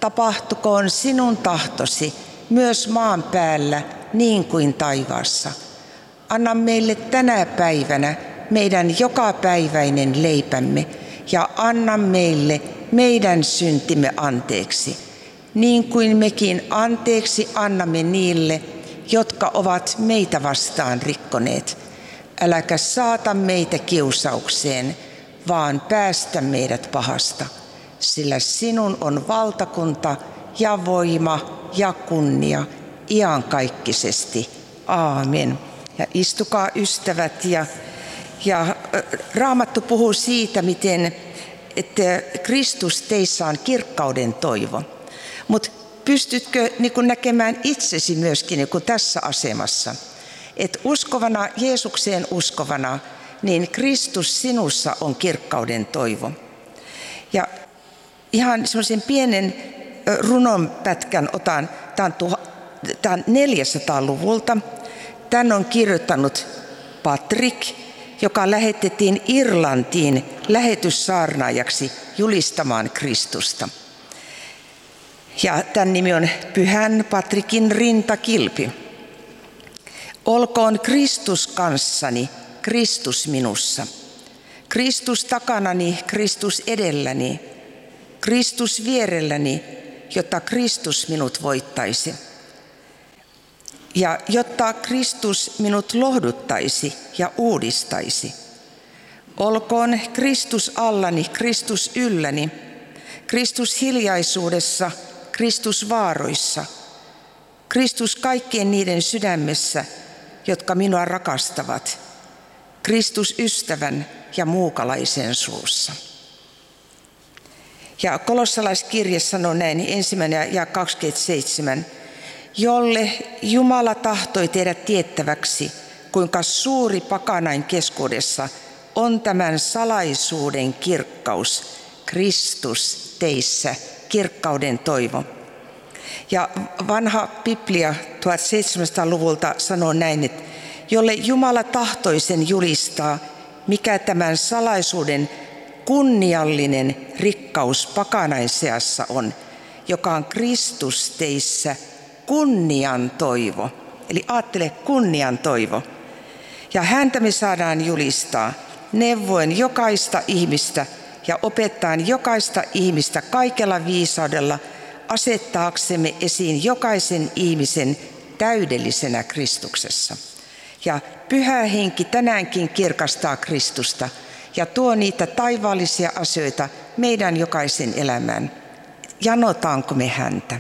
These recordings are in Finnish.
Tapahtukoon sinun tahtosi myös maan päällä niin kuin taivaassa. Anna meille tänä päivänä meidän jokapäiväinen leipämme ja anna meille meidän syntimme anteeksi, niin kuin mekin anteeksi annamme niille, jotka ovat meitä vastaan rikkoneet. Äläkä saata meitä kiusaukseen, vaan päästä meidät pahasta, sillä sinun on valtakunta ja voima ja kunnia iankaikkisesti. Aamen. Ja istukaa ystävät ja Raamattu puhuu siitä, miten että Kristus teissä on kirkkauden toivo. Mutta pystytkö näkemään itsesi myöskin tässä asemassa, että uskovana, Jeesukseen uskovana, niin Kristus sinussa on kirkkauden toivo. Ja ihan semmoisen pienen runonpätkän otan, tämä on 400-luvulta. Tämän on kirjoittanut Patrick, joka lähetettiin Irlantiin lähetyssaarnaajaksi julistamaan Kristusta. Ja tämän nimi on Pyhän Patrickin rintakilpi. Olkoon Kristus kanssani, Kristus minussa. Kristus takanani, Kristus edelläni. Kristus vierelläni, jotta Kristus minut voittaisi. Ja jotta Kristus minut lohduttaisi ja uudistaisi. Olkoon Kristus allani, Kristus ylläni, Kristus hiljaisuudessa, Kristus vaaroissa, Kristus kaikkien niiden sydämessä, jotka minua rakastavat, Kristus ystävän ja muukalaisen suussa. Ja kolossalaiskirje sanoo näin, 1. ja 27. Jolle Jumala tahtoi tehdä tiettäväksi, kuinka suuri pakanain keskuudessa on tämän salaisuuden kirkkaus, Kristus teissä, kirkkauden toivo. Ja vanha Biblia 1700-luvulta sanoo näin, että jolle Jumala tahtoi sen julistaa, mikä tämän salaisuuden kunniallinen rikkaus pakanain seassa on, joka on Kristus teissä, kunnian toivo. Eli ajattele kunnian toivo. Ja häntä me saadaan julistaa neuvoen jokaista ihmistä ja opettaen jokaista ihmistä kaikella viisaudella asettaaksemme esiin jokaisen ihmisen täydellisenä Kristuksessa. Ja Pyhä Henki tänäänkin kirkastaa Kristusta ja tuo niitä taivaallisia asioita meidän jokaisen elämään. Janotaanko me häntä?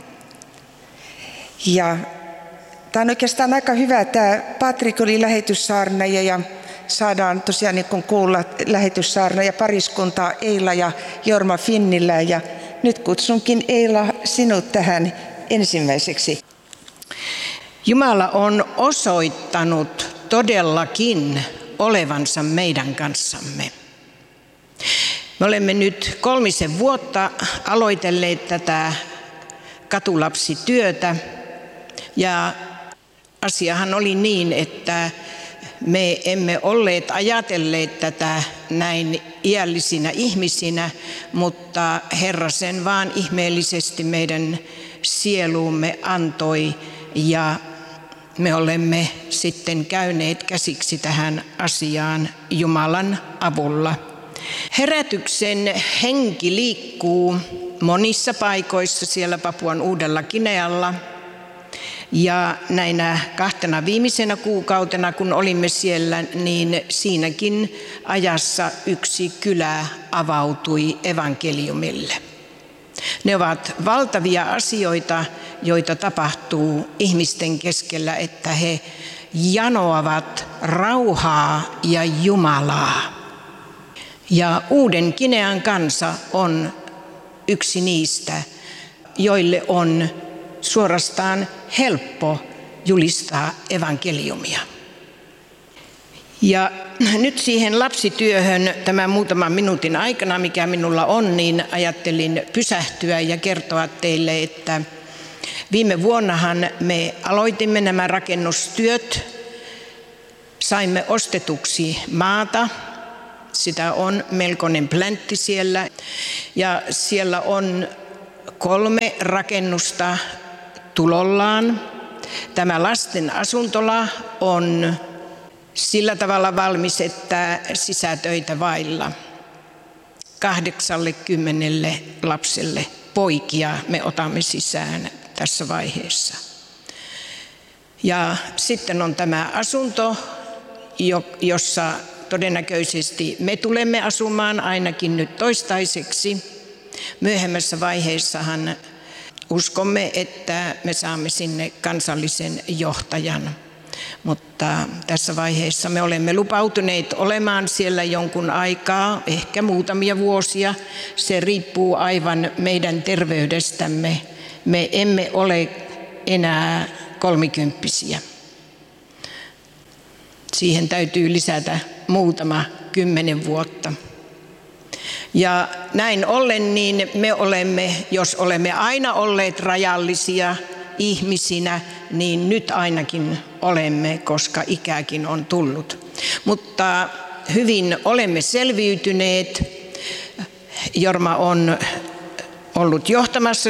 Ja tämä on oikeastaan aika hyvä. Tämä Patrik oli lähetyssaarnaaja ja saadaan tosiaan niin kuin kuulla lähetyssaarnaaja pariskuntaa Eila ja Jorma Finnillä. Ja nyt kutsunkin Eila sinut tähän ensimmäiseksi. Jumala on osoittanut todellakin olevansa meidän kanssamme. Me olemme nyt 3 vuotta aloitelleet tätä katulapsityötä ja asiahan oli niin, että me emme olleet ajatelleet tätä näin iällisinä ihmisinä, mutta Herra sen vaan ihmeellisesti meidän sieluumme antoi ja me olemme sitten käyneet käsiksi tähän asiaan Jumalan avulla. Herätyksen henki liikkuu monissa paikoissa siellä Papuan Uudella Ginealla. Ja näinä 2 viimeisenä kuukautena, kun olimme siellä, niin siinäkin ajassa yksi kylä avautui evankeliumille. Ne ovat valtavia asioita, joita tapahtuu ihmisten keskellä, että he janoavat rauhaa ja Jumalaa. Ja Uuden Ginean kansa on yksi niistä, joille on suorastaan helppo julistaa evankeliumia. Ja nyt siihen lapsityöhön tämän muutaman minuutin aikana, mikä minulla on, niin ajattelin pysähtyä ja kertoa teille, että viime vuonnahan me aloitimme nämä rakennustyöt. Saimme ostetuksi maata. Sitä on melkoinen pläntti siellä ja siellä on 3 rakennusta tulollaan. Tämä lasten asuntola on sillä tavalla valmis, että sisätöitä vailla 80 lapselle poikia me otamme sisään tässä vaiheessa. Ja sitten on tämä asunto, jossa todennäköisesti me tulemme asumaan ainakin nyt toistaiseksi. Myöhemmässä vaiheessahan uskomme, että me saamme sinne kansallisen johtajan. Mutta tässä vaiheessa me olemme lupautuneet olemaan siellä jonkun aikaa, ehkä muutamia vuosia. Se riippuu aivan meidän terveydestämme. Me emme ole enää 30-vuotiaita. Siihen täytyy lisätä muutama 10 vuotta. Ja näin ollen niin me olemme, jos olemme aina olleet rajallisia ihmisinä, niin nyt ainakin olemme, koska ikäkin on tullut. Mutta hyvin olemme selviytyneet. Jorma on ollut johtamassa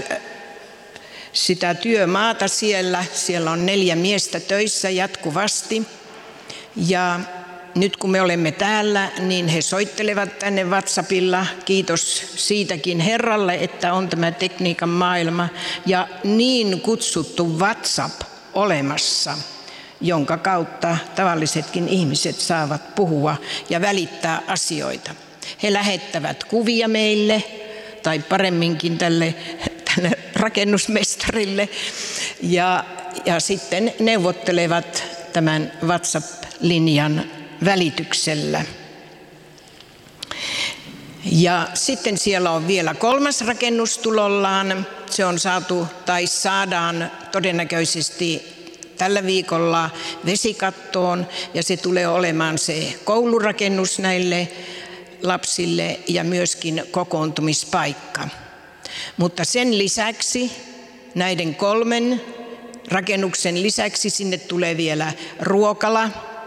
sitä työmaata siellä. Siellä on 4 miestä töissä jatkuvasti. Ja nyt kun me olemme täällä, niin he soittelevat tänne WhatsAppilla. Kiitos siitäkin Herralle, että on tämä tekniikan maailma ja niin kutsuttu WhatsApp olemassa, jonka kautta tavallisetkin ihmiset saavat puhua ja välittää asioita. He lähettävät kuvia meille, tai paremminkin tälle rakennusmestarille, ja sitten neuvottelevat tämän WhatsApp-linjan välityksellä. Ja sitten siellä on vielä 3. rakennus tulollaan. Se on saatu tai saadaan todennäköisesti tällä viikolla vesikattoon ja se tulee olemaan se koulurakennus näille lapsille ja myöskin kokoontumispaikka. Mutta sen lisäksi, näiden 3 rakennuksen lisäksi sinne tulee vielä ruokala,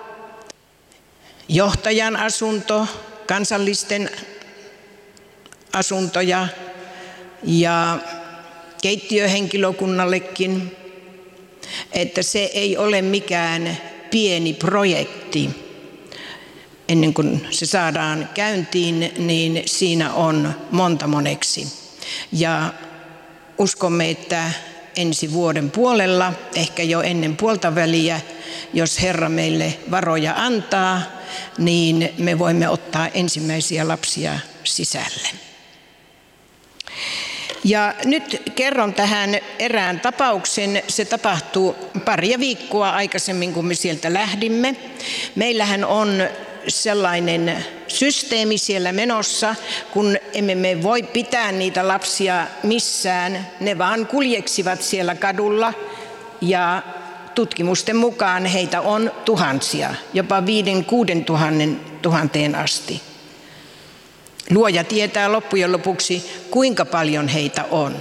johtajan asunto, kansallisten asuntoja ja keittiöhenkilökunnallekin, että se ei ole mikään pieni projekti. Ennen kuin se saadaan käyntiin, niin siinä on monta moneksi. Ja uskomme, että ensi vuoden puolella, ehkä jo ennen puoltaväliä, jos Herra meille varoja antaa, niin me voimme ottaa ensimmäisiä lapsia sisälle. Ja nyt kerron tähän erään tapauksen. Se tapahtuu pari viikkoa aikaisemmin, kun me sieltä lähdimme. Meillähän on sellainen systeemi siellä menossa, kun emme me voi pitää niitä lapsia missään. Ne vaan kuljeksivat siellä kadulla ja tutkimusten mukaan heitä on tuhansia, jopa 5-6 tuhanteen asti. Luoja tietää loppujen lopuksi, kuinka paljon heitä on.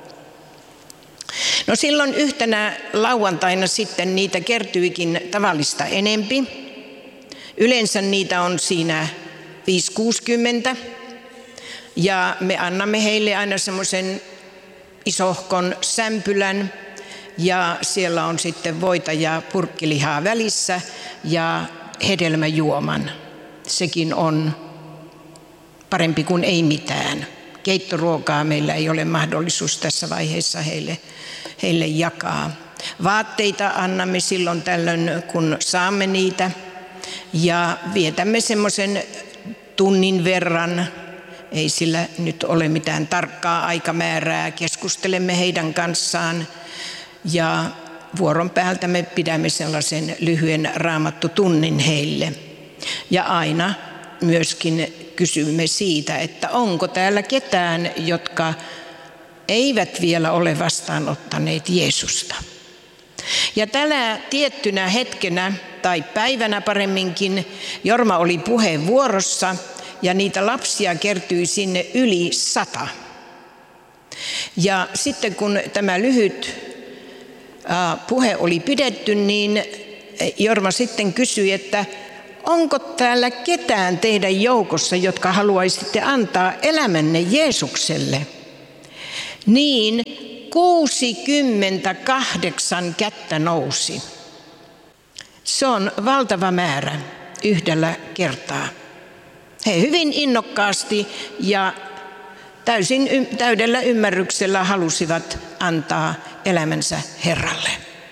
No silloin yhtenä lauantaina sitten niitä kertyikin tavallista enempi. Yleensä niitä on siinä 5-60 ja me annamme heille aina semmoisen isohkon sämpylän ja siellä on sitten voita ja purkkilihaa välissä ja hedelmäjuoman. Sekin on parempi kuin ei mitään. Keittoruokaa meillä ei ole mahdollisuus tässä vaiheessa heille jakaa. Vaatteita annamme silloin tällöin, kun saamme niitä. Ja vietämme semmoisen tunnin verran, ei sillä nyt ole mitään tarkkaa aikamäärää, keskustelemme heidän kanssaan. Ja vuoron päältä me pidämme sellaisen lyhyen raamattutunnin heille. Ja aina myöskin kysymme siitä, että onko täällä ketään, jotka eivät vielä ole vastaanottaneet Jeesusta. Ja tällä tiettynä hetkenä tai päivänä paremminkin Jorma oli puheenvuorossa ja niitä lapsia kertyi sinne yli 100. Ja sitten kun tämä lyhyt puhe oli pidetty, niin Jorma sitten kysyi, että onko täällä ketään teidän joukossa, jotka haluaisitte antaa elämänne Jeesukselle? niin 68 kättä nousi. Se on valtava määrä yhdellä kertaa. He hyvin innokkaasti ja täydellä ymmärryksellä halusivat antaa elämänsä Herralle.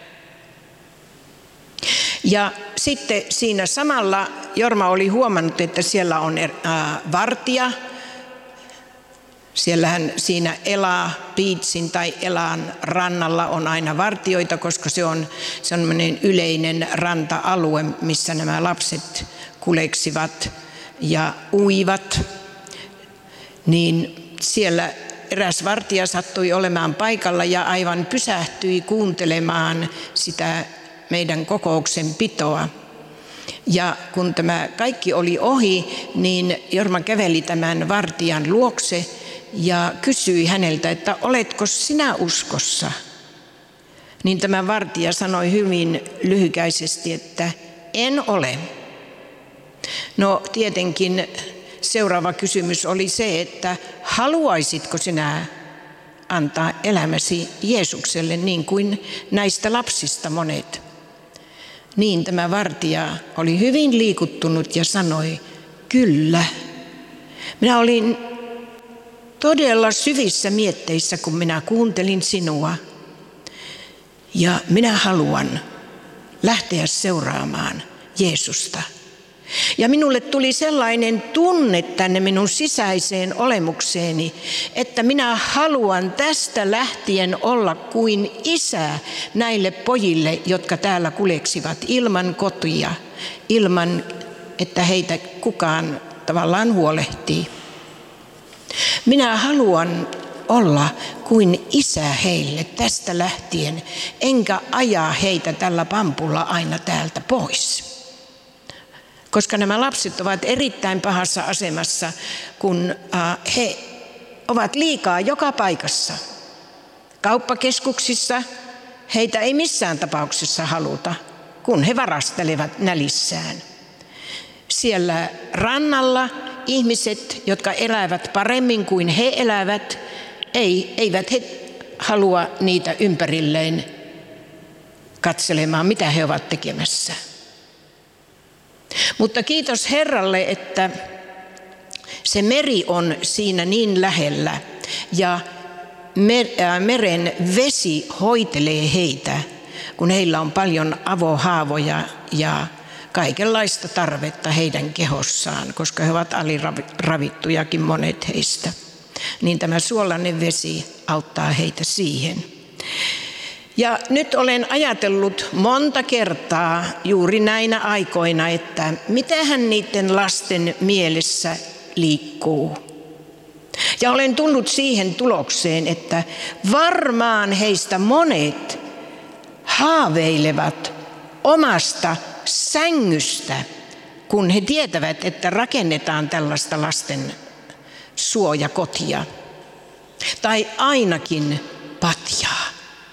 Ja sitten siinä samalla Jorma oli huomannut, että siellä on vartija. Siellähän siinä Ela-Beachin tai Elan rannalla on aina vartijoita, koska se on sellainen yleinen ranta-alue, missä nämä lapset kuleksivat ja uivat. Niin siellä eräs vartija sattui olemaan paikalla ja aivan pysähtyi kuuntelemaan sitä meidän kokouksen pitoa. Ja kun tämä kaikki oli ohi, niin Jorma käveli tämän vartijan luokse ja kysyi häneltä, että oletko sinä uskossa? Niin tämä vartija sanoi hyvin lyhykäisesti, että en ole. No tietenkin seuraava kysymys oli se, että haluaisitko sinä antaa elämäsi Jeesukselle niin kuin näistä lapsista monet? Niin tämä vartija oli hyvin liikuttunut ja sanoi, kyllä. Minä olin todella syvissä mietteissä, kun minä kuuntelin sinua. Ja minä haluan lähteä seuraamaan Jeesusta. Ja minulle tuli sellainen tunne tänne minun sisäiseen olemukseeni, että minä haluan tästä lähtien olla kuin isä näille pojille, jotka täällä kuleksivat ilman kotia, ilman että heitä kukaan tavallaan huolehtii. Minä haluan olla kuin isä heille tästä lähtien, enkä ajaa heitä tällä pampulla aina täältä pois. Koska nämä lapset ovat erittäin pahassa asemassa, kun he ovat liikaa joka paikassa. Kauppakeskuksissa heitä ei missään tapauksessa haluta, kun he varastelevat nälissään. Siellä rannalla ihmiset, jotka elävät paremmin kuin he elävät, eivät he halua niitä ympärilleen katselemaan, mitä he ovat tekemässä. Mutta kiitos Herralle, että se meri on siinä niin lähellä ja meren vesi hoitelee heitä, kun heillä on paljon avohaavoja ja kaikenlaista tarvetta heidän kehossaan, koska he ovat aliravittujakin monet heistä. Niin tämä suolainen vesi auttaa heitä siihen. Ja nyt olen ajatellut monta kertaa juuri näinä aikoina, että mitähän niiden lasten mielessä liikkuu. Ja olen tullut siihen tulokseen, että varmaan heistä monet haaveilevat omasta sängystä, kun he tietävät, että rakennetaan tällaista lasten suojakotia. Tai ainakin patjaa.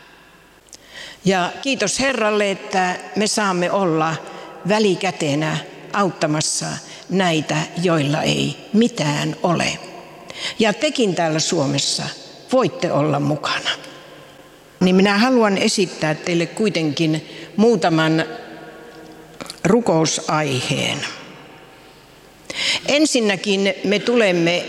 Ja kiitos Herralle, että me saamme olla välikätenä auttamassa näitä, joilla ei mitään ole. Ja tekin täällä Suomessa voitte olla mukana. Niin minä haluan esittää teille kuitenkin muutaman rukousaiheen. Ensinnäkin me tulemme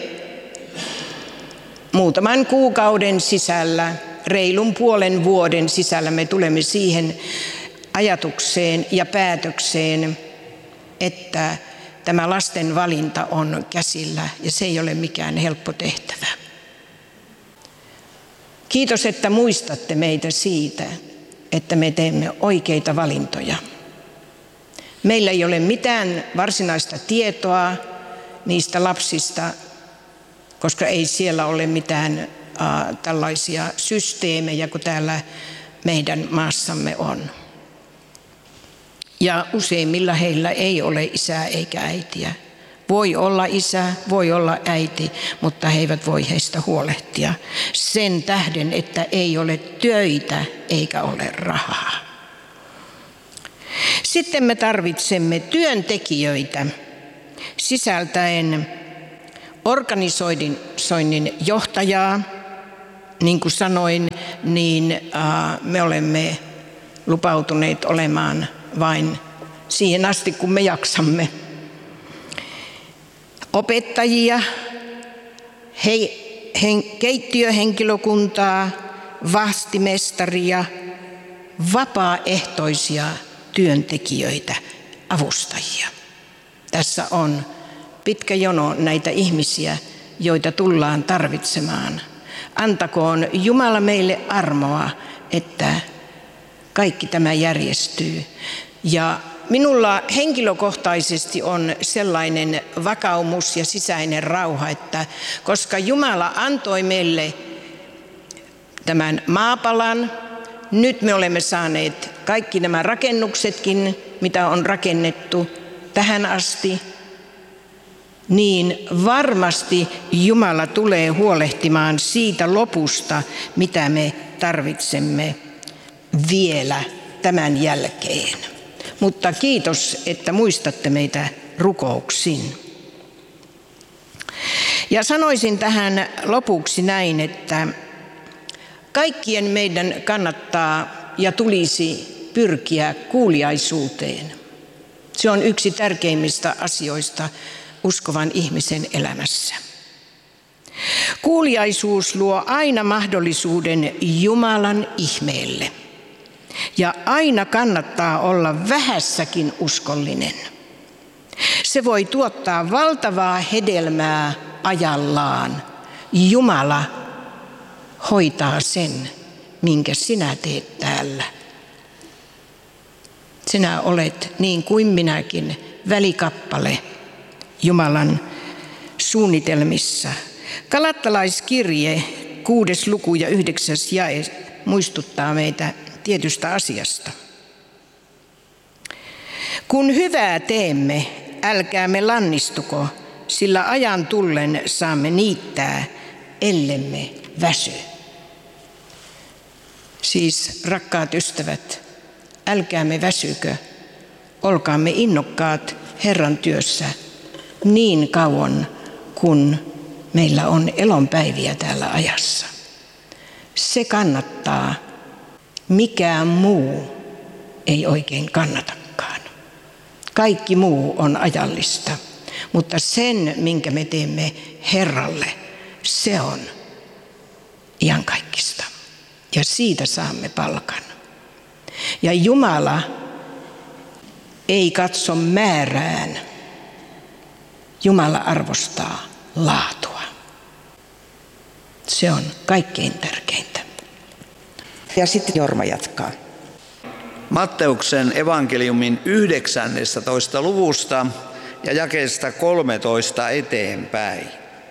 muutaman kuukauden sisällä, reilun puolen vuoden sisällä me tulemme siihen ajatukseen ja päätökseen, että tämä lasten valinta on käsillä ja se ei ole mikään helppo tehtävä. Kiitos, että muistatte meitä siitä, että me teemme oikeita valintoja. Meillä ei ole mitään varsinaista tietoa niistä lapsista, koska ei siellä ole mitään tällaisia systeemejä kuin täällä meidän maassamme on. Ja useimmilla heillä ei ole isää eikä äitiä. Voi olla isä, voi olla äiti, mutta he eivät voi heistä huolehtia sen tähden, että ei ole töitä eikä ole rahaa. Sitten me tarvitsemme työntekijöitä sisältäen organisoinnin johtajaa, niin kuin sanoin, niin me olemme lupautuneet olemaan vain siihen asti, kun me jaksamme. Opettajia, keittiöhenkilökuntaa, vahtimestaria, vapaaehtoisia työntekijöitä, avustajia. Tässä on pitkä jono näitä ihmisiä, joita tullaan tarvitsemaan. Antakoon Jumala meille armoa, että kaikki tämä järjestyy. Ja minulla henkilökohtaisesti on sellainen vakaumus ja sisäinen rauha, että koska Jumala antoi meille tämän maapalan, nyt me olemme saaneet kaikki nämä rakennuksetkin, mitä on rakennettu tähän asti, niin varmasti Jumala tulee huolehtimaan siitä lopusta, mitä me tarvitsemme vielä tämän jälkeen. Mutta kiitos, että muistatte meitä rukouksiin. Ja sanoisin tähän lopuksi näin, että kaikkien meidän kannattaa ja tulisi pyrkiä kuuliaisuuteen. Se on yksi tärkeimmistä asioista uskovan ihmisen elämässä. Kuuliaisuus luo aina mahdollisuuden Jumalan ihmeelle. Ja aina kannattaa olla vähässäkin uskollinen. Se voi tuottaa valtavaa hedelmää ajallaan. Jumala hoitaa sen, minkä sinä teet täällä. Sinä olet niin kuin minäkin välikappale Jumalan suunnitelmissa. Galattalaiskirje 6. luku ja 9. jae muistuttaa meitä tietystä asiasta. Kun hyvää teemme, älkäämme lannistuko, sillä ajan tullen saamme niittää, ellemme väsy. Siis rakkaat ystävät, älkäämme väsykö, olkaamme innokkaat Herran työssä niin kauan, kun meillä on elonpäiviä täällä ajassa. Se kannattaa. Mikään muu ei oikein kannatakaan. Kaikki muu on ajallista, mutta sen, minkä me teemme Herralle, se on iankaikkista. Ja siitä saamme palkan. Ja Jumala ei katso määrään. Jumala arvostaa laatua. Se on kaikkein tärkeintä. Ja sitten Jorma jatkaa. Matteuksen evankeliumin 19. luvusta ja jakeesta 13 eteenpäin.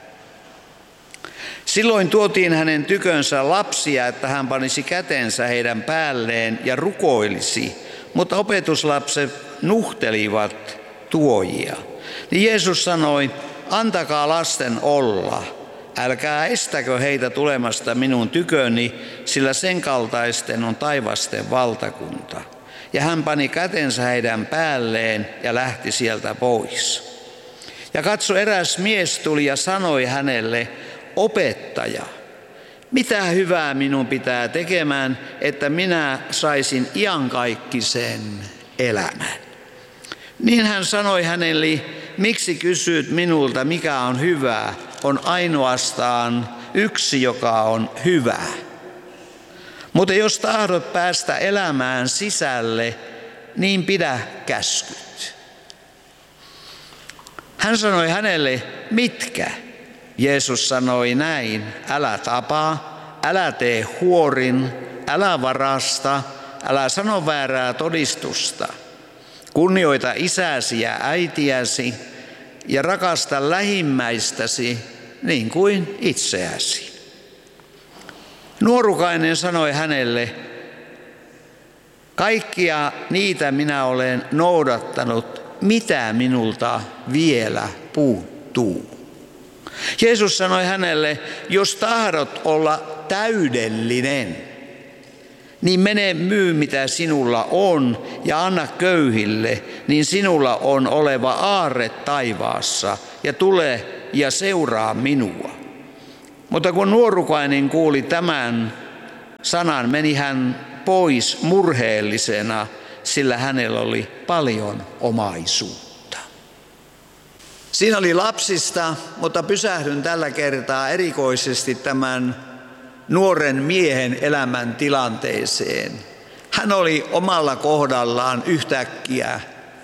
Silloin tuotiin hänen tykönsä lapsia, että hän panisi kätensä heidän päälleen ja rukoilisi, mutta opetuslapset nuhtelivat tuojia. Niin Jeesus sanoi, antakaa lasten olla. Älkää estäkö heitä tulemasta minun tyköni, sillä sen kaltaisten on taivasten valtakunta. Ja hän pani kätensä heidän päälleen ja lähti sieltä pois. Ja katso, eräs mies tuli ja sanoi hänelle, opettaja, mitä hyvää minun pitää tekemään, että minä saisin iankaikkisen elämän? Niin hän sanoi hänelle, miksi kysyt minulta, mikä on hyvää? On ainoastaan yksi, joka on hyvä. Mutta jos tahdot päästä elämään sisälle, niin pidä käskyt. Hän sanoi hänelle, mitkä? Jeesus sanoi näin, älä tapaa, älä tee huorin, älä varasta, älä sano väärää todistusta. Kunnioita isäsi ja äitiäsi ja rakasta lähimmäistäsi niin kuin itseäsi. Nuorukainen sanoi hänelle, kaikkia niitä minä olen noudattanut, mitä minulta vielä puuttuu. Jeesus sanoi hänelle, jos tahdot olla täydellinen, niin mene myy mitä sinulla on ja anna köyhille, niin sinulla on oleva aarre taivaassa ja tule ja seuraa minua. Mutta kun nuorukainen kuuli tämän sanan, meni hän pois murheellisena, sillä hänellä oli paljon omaisuutta. Siinä oli lapsista, mutta pysähdyn tällä kertaa erikoisesti tämän nuoren miehen elämän tilanteeseen. Hän oli omalla kohdallaan yhtäkkiä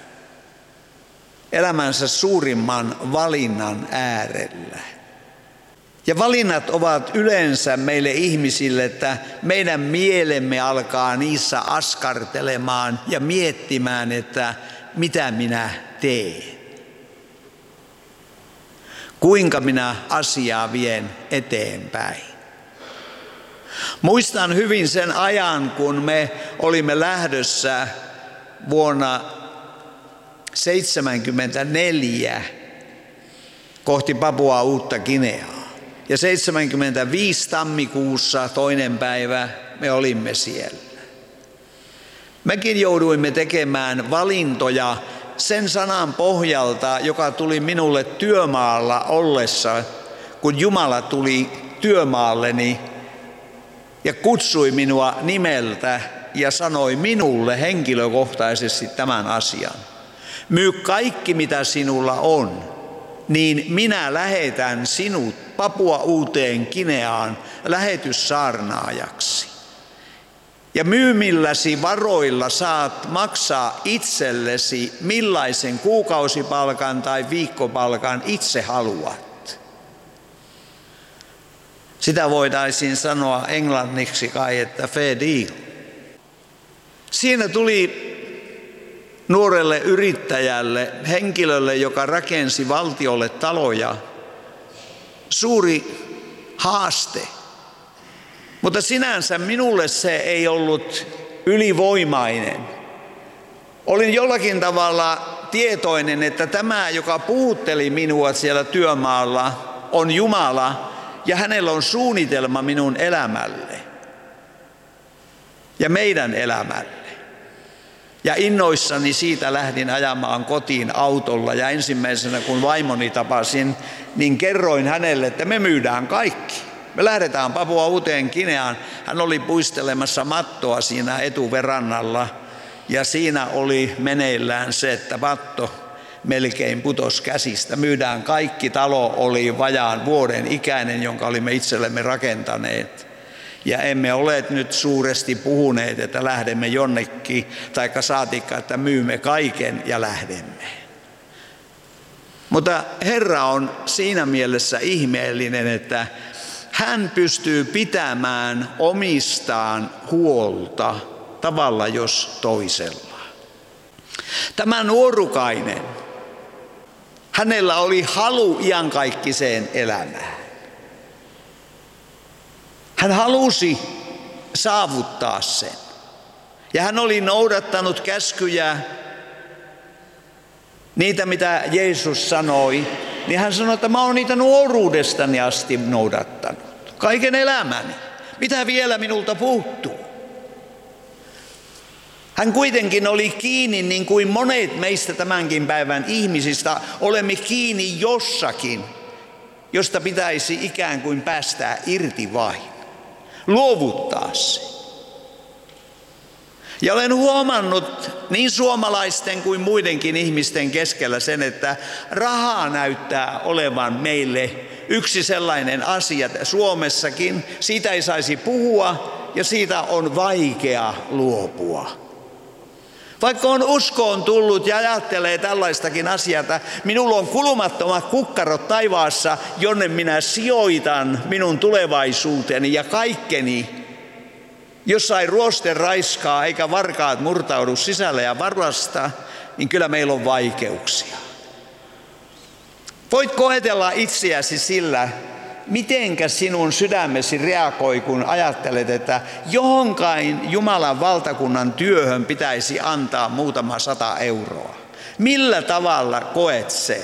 elämänsä suurimman valinnan äärellä. Ja valinnat ovat yleensä meille ihmisille, että meidän mielemme alkaa niissä askartelemaan ja miettimään, että mitä minä teen. Kuinka minä asiaa vien eteenpäin. Muistan hyvin sen ajan, kun me olimme lähdössä vuonna 1974 kohti Papua Uutta Gineaa. Ja 75 tammikuussa 2. päivä me olimme siellä. Mekin jouduimme tekemään valintoja sen sanan pohjalta, joka tuli minulle työmaalla ollessa, kun Jumala tuli työmaalleni ja kutsui minua nimeltä ja sanoi minulle henkilökohtaisesti tämän asian. Myy kaikki, mitä sinulla on, niin minä lähetän sinut Papua Uuteen Gineaan lähetyssaarnaajaksi. Ja myymilläsi varoilla saat maksaa itsellesi millaisen kuukausipalkan tai viikkopalkan itse haluat. Sitä voitaisiin sanoa englanniksi kai, että fair deal. Siinä tuli nuorelle yrittäjälle, henkilölle, joka rakensi valtiolle taloja, suuri haaste. Mutta sinänsä minulle se ei ollut ylivoimainen. Olin jollakin tavalla tietoinen, että tämä, joka puhutteli minua siellä työmaalla, on Jumala ja hänellä on suunnitelma minun elämälle ja meidän elämälle. Ja innoissani siitä lähdin ajamaan kotiin autolla ja ensimmäisenä kun vaimoni tapasin, niin kerroin hänelle, että me myydään kaikki. Me lähdetään Papua Uuteen Gineaan. Hän oli puistelemassa mattoa siinä etuverannalla ja siinä oli meneillään se, että matto melkein putosi käsistä. Myydään kaikki, talo oli vajaan vuoden ikäinen, jonka olimme itsellemme rakentaneet. Ja emme ole nyt suuresti puhuneet, että lähdemme jonnekin, taikka saatikka, että myymme kaiken ja lähdemme. Mutta Herra on siinä mielessä ihmeellinen, että hän pystyy pitämään omistaan huolta tavalla jos toisella. Tämä nuorukainen, hänellä oli halu iankaikkiseen elämään. Hän halusi saavuttaa sen. Ja hän oli noudattanut käskyjä, niitä mitä Jeesus sanoi, niin hän sanoi, että mä oon niitä nuoruudestani asti noudattanut. Kaiken elämäni. Mitä vielä minulta puuttuu? Hän kuitenkin oli kiinni, niin kuin monet meistä tämänkin päivän ihmisistä, olemme kiinni jossakin, josta pitäisi ikään kuin päästää irti vain. Luovuttaa se. Ja olen huomannut niin suomalaisten kuin muidenkin ihmisten keskellä sen, että rahaa näyttää olevan meille yksi sellainen asia, että Suomessakin siitä ei saisi puhua ja siitä on vaikea luopua. Vaikka on uskoon tullut ja ajattelee tällaistakin asiaa, että minulla on kulumattomat kukkarot taivaassa, jonne minä sijoitan minun tulevaisuuteni ja kaikkeni, jossain ruoste raiskaa eikä varkaat murtaudu sisälle ja varasta, niin kyllä meillä on vaikeuksia. Voit koetella itseäsi sillä, mitenkä sinun sydämesi reagoi, kun ajattelet, että johonkain Jumalan valtakunnan työhön pitäisi antaa muutama 100 euroa. Millä tavalla koet sen?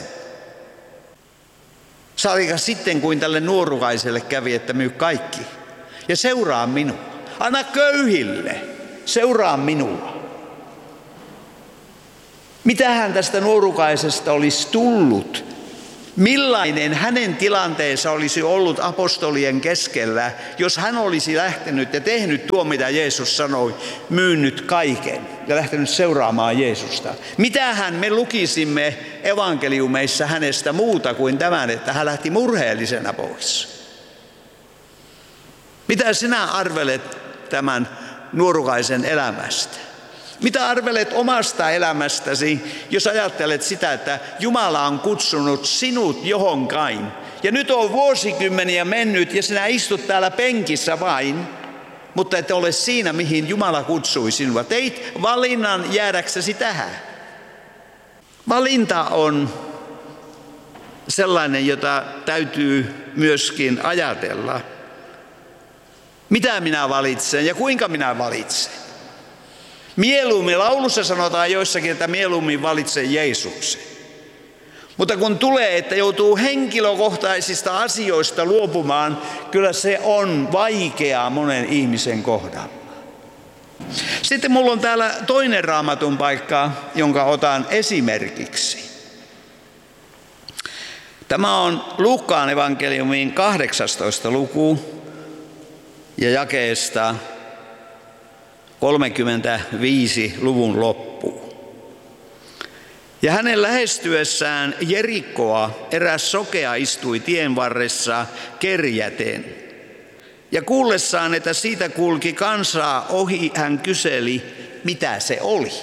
Saatika sitten, kuin tälle nuorukaiselle kävi, että myy kaikki ja seuraa minua. Anna köyhille, seuraa minua. Mitähän tästä nuorukaisesta olisi tullut, Millainen hänen tilanteensa olisi ollut apostolien keskellä, jos hän olisi lähtenyt ja tehnyt tuo, mitä Jeesus sanoi, myynyt kaiken ja lähtenyt seuraamaan Jeesusta. Mitähän me lukisimme evankeliumeissa hänestä muuta kuin tämän, että hän lähti murheellisena pois? Mitä sinä arvelet tämän nuorukaisen elämästä? Mitä arvelet omasta elämästäsi, jos ajattelet sitä, että Jumala on kutsunut sinut johonkain? Ja nyt on vuosikymmeniä mennyt ja sinä istut täällä penkissä vain, mutta et ole siinä, mihin Jumala kutsui sinua. Teit valinnan jäädäksesi tähän. Valinta on sellainen, jota täytyy myöskin ajatella. Mitä minä valitsen ja kuinka minä valitsen? Mieluummin, laulussa sanotaan joissakin, että mieluummin valitse Jeesuksen. Mutta kun tulee, että joutuu henkilökohtaisista asioista luopumaan, kyllä se on vaikeaa monen ihmisen kohdalla. Sitten mulla on täällä toinen Raamatun paikka, jonka otan esimerkiksi. Tämä on Luukkaan evankeliumin 18. luku ja jakeesta 35 luvun loppuun. Ja hänen lähestyessään Jerikkoa eräs sokea istui tien varressa kerjäten. Ja kuullessaan, että siitä kulki kansaa ohi, hän kyseli, mitä se oli.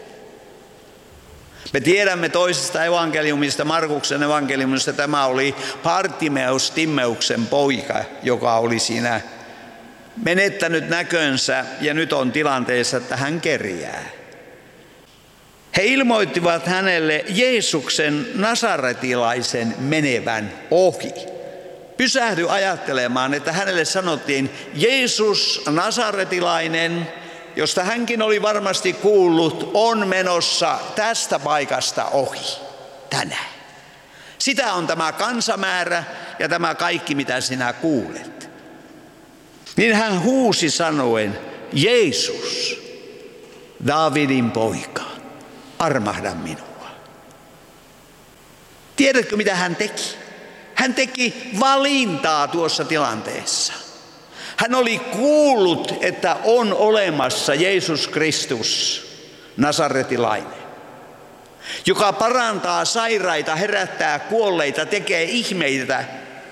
Me tiedämme toisesta evankeliumista, Markuksen evankeliumista, tämä oli Bartimeus, Timmeuksen poika, joka oli siinä menettänyt näkönsä ja nyt on tilanteessa, että hän kerjää. He ilmoittivat hänelle Jeesuksen nasaretilaisen menevän ohi. Pysähdy ajattelemaan, että hänelle sanottiin Jeesus nasaretilainen, josta hänkin oli varmasti kuullut, on menossa tästä paikasta ohi tänään. Sitä on tämä kansamäärä ja tämä kaikki, mitä sinä kuulet. Niin hän huusi sanoen, Jeesus, Daavidin poika, armahda minua. Tiedätkö, mitä hän teki? Hän teki valintaa tuossa tilanteessa. Hän oli kuullut, että on olemassa Jeesus Kristus, nasaretilainen, joka parantaa sairaita, herättää kuolleita, tekee ihmeitä,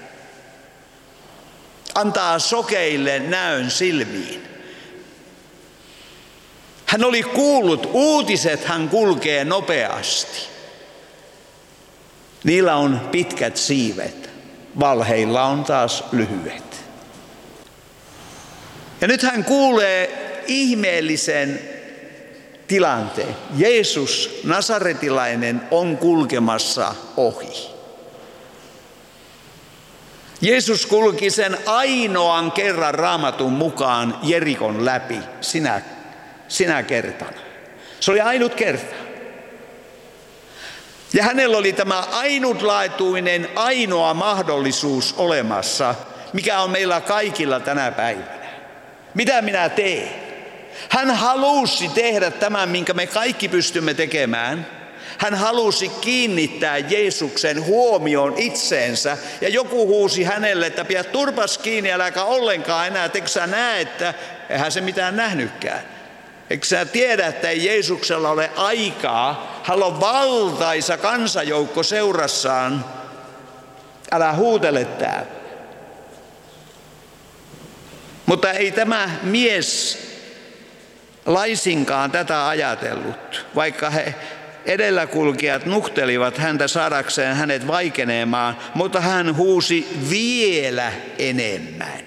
antaa sokeille näön silmiin. Hän oli kuullut, uutiset hän kulkee nopeasti. Niillä on pitkät siivet, valheilla on taas lyhyet. Ja nyt hän kuulee ihmeellisen tilanteen. Jeesus, nasaretilainen, on kulkemassa ohi. Jeesus kulki sen ainoan kerran Raamatun mukaan Jerikon läpi sinä kertana. Se oli ainut kerta. Ja hänellä oli tämä ainutlaatuinen, ainoa mahdollisuus olemassa, mikä on meillä kaikilla tänä päivänä. Mitä minä teen? Hän halusi tehdä tämän, minkä me kaikki pystymme tekemään. Hän halusi kiinnittää Jeesuksen huomioon itseensä ja joku huusi hänelle, että pidä turpas kiinni, äläkä ollenkaan enää, eikö sä näe, että eihän se mitään nähnytkään. Eikö sä tiedä, että ei Jeesuksella ole aikaa, hän on valtaisa kansajoukko seurassaan, älä huutele täällä. Mutta ei tämä mies laisinkaan tätä ajatellut, vaikka he edelläkulkijat nuhtelivat häntä saadakseen hänet vaikenemaan, mutta hän huusi vielä enemmän.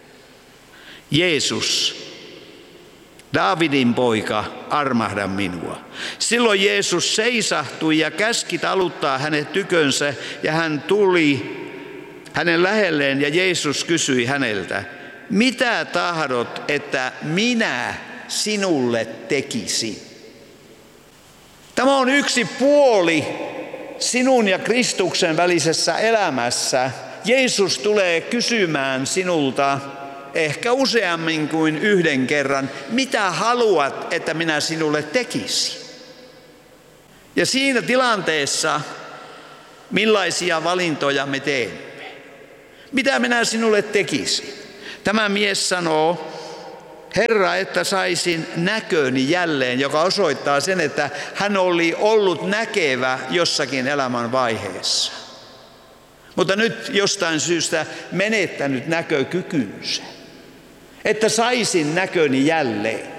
Jeesus, Daavidin poika, armahda minua. Silloin Jeesus seisahtui ja käski taluttaa hänet tykönsä ja hän tuli hänen lähelleen ja Jeesus kysyi häneltä, mitä tahdot, että minä sinulle tekisin? Tämä on yksi puoli sinun ja Kristuksen välisessä elämässä. Jeesus tulee kysymään sinulta ehkä useammin kuin yhden kerran, mitä haluat, että minä sinulle tekisin? Ja siinä tilanteessa millaisia valintoja me teemme. Mitä minä sinulle tekisin? Tämä mies sanoo, Herra, että saisin näköni jälleen, joka osoittaa sen, että hän oli ollut näkevä jossakin elämän vaiheessa. Mutta nyt jostain syystä menettänyt näkökykynsä. Että saisin näköni jälleen.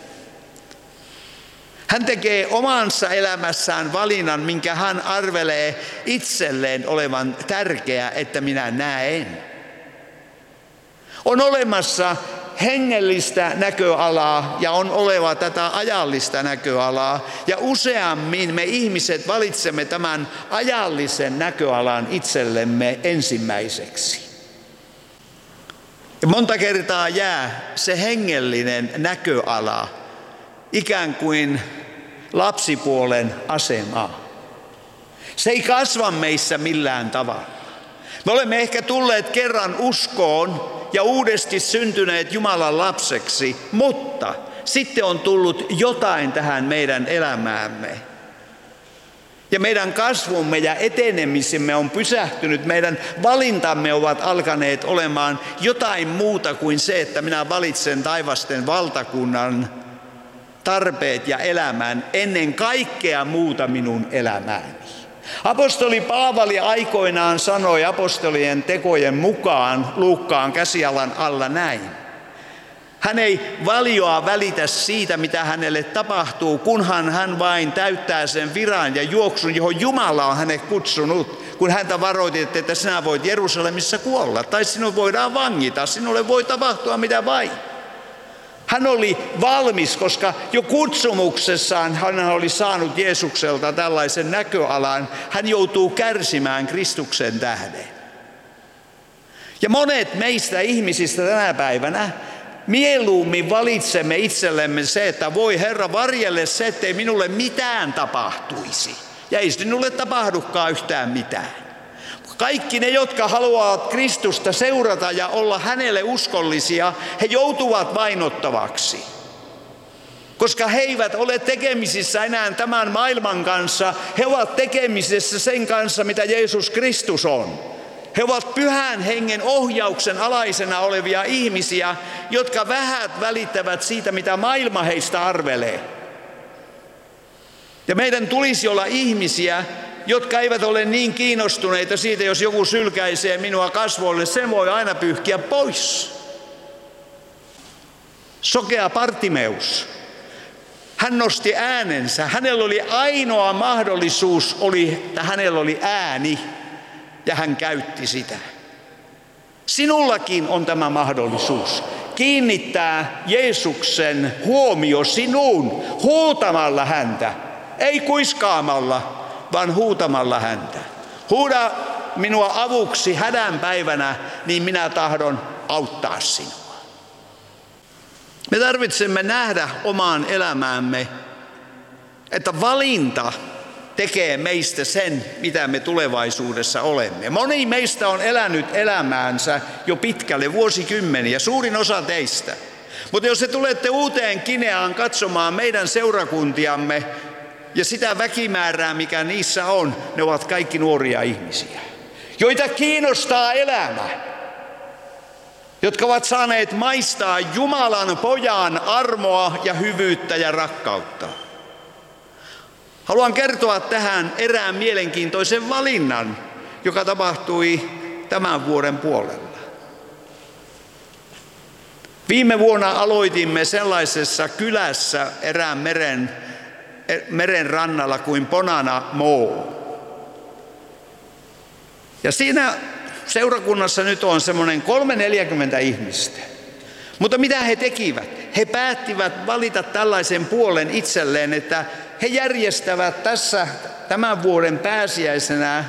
Hän tekee omansa elämässään valinnan, minkä hän arvelee itselleen olevan tärkeää, että minä näen. On olemassa hengellistä näköalaa ja on oleva tätä ajallista näköalaa. Ja useammin me ihmiset valitsemme tämän ajallisen näköalan itsellemme ensimmäiseksi. Ja monta kertaa jää se hengellinen näköala ikään kuin lapsipuolen asemaa. Se ei kasva meissä millään tavalla. Me olemme ehkä tulleet kerran uskoon ja uudesti syntyneet Jumalan lapseksi, mutta sitten on tullut jotain tähän meidän elämäämme. Ja meidän kasvumme ja etenemisemme on pysähtynyt, meidän valintamme ovat alkaneet olemaan jotain muuta kuin se, että minä valitsen taivasten valtakunnan tarpeet ja elämän ennen kaikkea muuta minun elämääni. Apostoli Paavali aikoinaan sanoi apostolien tekojen mukaan Luukkaan käsialan alla näin. Hän ei valioa välitä siitä, mitä hänelle tapahtuu, kunhan hän vain täyttää sen viran ja juoksun, johon Jumala on hänet kutsunut, kun häntä varoitit, että sinä voit Jerusalemissa kuolla tai sinut voidaan vangita, sinulle voi tapahtua mitä vain. Hän oli valmis, koska jo kutsumuksessaan hän oli saanut Jeesukselta tällaisen näköalan. Hän joutuu kärsimään Kristuksen tähden. Ja monet meistä ihmisistä tänä päivänä mieluummin valitsemme itsellemme se, että voi Herra varjelle se, ettei minulle mitään tapahtuisi. Ja ei sinulle tapahdukaan yhtään mitään. Kaikki ne, jotka haluavat Kristusta seurata ja olla hänelle uskollisia, he joutuvat vainottavaksi. Koska he eivät ole tekemisissä enää tämän maailman kanssa, he ovat tekemisissä sen kanssa, mitä Jeesus Kristus on. He ovat pyhän hengen ohjauksen alaisena olevia ihmisiä, jotka vähät välittävät siitä, mitä maailma heistä arvelee. Ja meidän tulisi olla ihmisiä, jotka eivät ole niin kiinnostuneita siitä, jos joku sylkäisee minua kasvoille, sen voi aina pyyhkiä pois. Sokea Bartimeus. Hän nosti äänensä. Hänellä oli ainoa mahdollisuus, että hänellä oli ääni ja hän käytti sitä. Sinullakin on tämä mahdollisuus kiinnittää Jeesuksen huomio sinuun huutamalla häntä, ei kuiskaamalla, vaan huutamalla häntä. Huuda minua avuksi hädän päivänä, niin minä tahdon auttaa sinua. Me tarvitsemme nähdä omaan elämäämme, että valinta tekee meistä sen, mitä me tulevaisuudessa olemme. Moni meistä on elänyt elämäänsä jo pitkälle vuosikymmeniä, suurin osa teistä. Mutta jos te tulette uuteen Kineaan katsomaan meidän seurakuntiamme, ja sitä väkimäärää, mikä niissä on, ne ovat kaikki nuoria ihmisiä, joita kiinnostaa elämä, jotka ovat saaneet maistaa Jumalan pojan armoa ja hyvyyttä ja rakkautta. Haluan kertoa tähän erään mielenkiintoisen valinnan, joka tapahtui tämän vuoden puolella. Viime vuonna aloitimme sellaisessa kylässä erään meren rannalla kuin Ponana Moo. Ja siinä seurakunnassa nyt on semmoinen 30-40 ihmistä. Mutta mitä he tekivät? He päättivät valita tällaisen puolen itselleen, että he järjestävät tässä tämän vuoden pääsiäisenä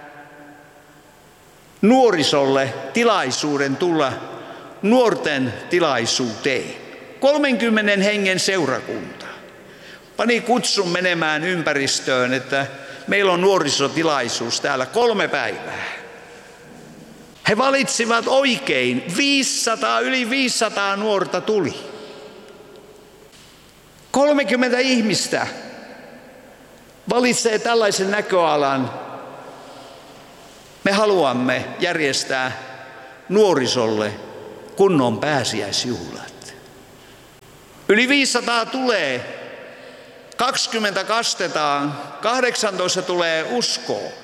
nuorisolle tilaisuuden tulla nuorten tilaisuuteen. 30 hengen seurakunta. Pani kutsun menemään ympäristöön, että meillä on nuorisotilaisuus täällä 3 päivää. He valitsivat oikein. Yli 500 nuorta tuli. 30 ihmistä valitsee tällaisen näköalan Me haluamme järjestää nuorisolle kunnon pääsiäisjuhlat. Yli 500 tulee, 20 kastetaan, 18 tulee uskoon.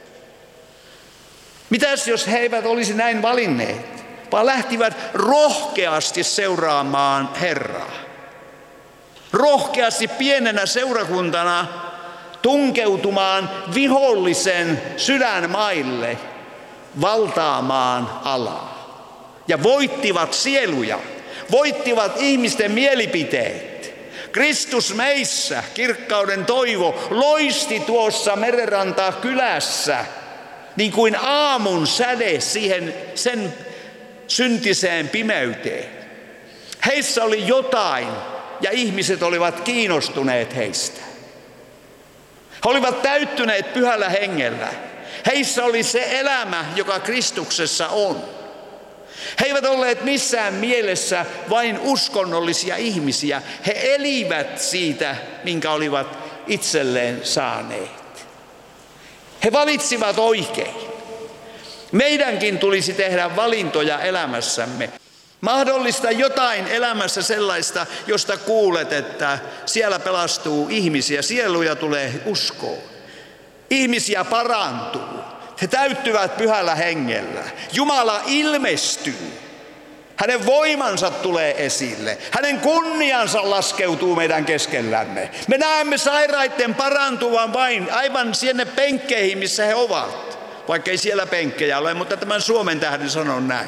Mitäs jos he eivät olisi näin valinneet, vaan lähtivät rohkeasti seuraamaan Herraa? Rohkeasti pienenä seurakuntana tunkeutumaan vihollisen sydänmaille, valtaamaan alaa. Ja voittivat sieluja, voittivat ihmisten mielipiteet. Kristus meissä, kirkkauden toivo, loisti tuossa Merenrantaa kylässä, niin kuin aamun säde siihen sen syntiseen pimeyteen. Heissä oli jotain ja ihmiset olivat kiinnostuneet heistä. He olivat täyttyneet pyhällä hengellä. Heissä oli se elämä, joka Kristuksessa on. He eivät olleet missään mielessä vain uskonnollisia ihmisiä. He elivät siitä, minkä olivat itselleen saaneet. He valitsivat oikein. Meidänkin tulisi tehdä valintoja elämässämme. Mahdollista jotain elämässä sellaista, josta kuulet, että siellä pelastuu ihmisiä, sieluja tulee uskoon. Ihmisiä parantuu. He täyttyvät pyhällä hengellä. Jumala ilmestyy. Hänen voimansa tulee esille. Hänen kunniansa laskeutuu meidän keskellämme. Me näemme sairaiden parantuvan vain aivan sinne penkkeihin, missä he ovat. Vaikka ei siellä penkkejä ole, mutta tämän Suomen tähden sanon näin.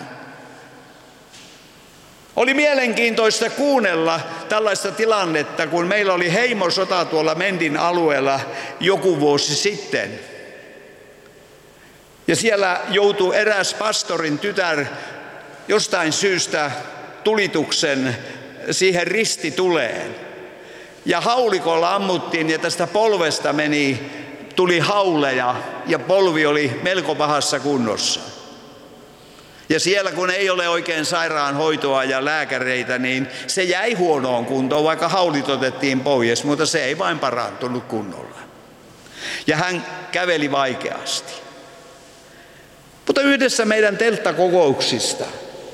Oli mielenkiintoista kuunnella tällaista tilannetta, kun meillä oli heimosota tuolla Mendin alueella joku vuosi sitten. Ja siellä joutui eräs pastorin tytär jostain syystä tulituksen siihen ristituleen. Ja haulikolla ammuttiin ja tästä polvesta tuli hauleja ja polvi oli melko pahassa kunnossa. Ja siellä kun ei ole oikein sairaanhoitoa ja lääkäreitä, niin se jäi huonoon kuntoon, vaikka haulit otettiin pois, mutta se ei vain parantunut kunnolla. Ja hän käveli vaikeasti. Mutta yhdessä meidän telttakokouksista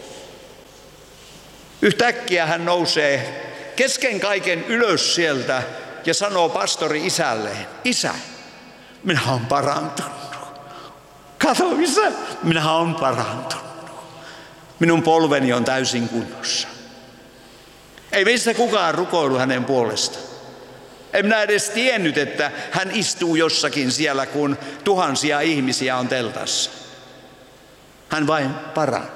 yhtäkkiä hän nousee kesken kaiken ylös sieltä ja sanoo pastori isälleen: Isä, minä olen parantunut. Kato isä, minä olen parantunut. Minun polveni on täysin kunnossa. Ei meistä kukaan rukoilu hänen puolestaan. En minä edes tiennyt, että hän istuu jossakin siellä, kun tuhansia ihmisiä on teltassa. Hän vain paranee.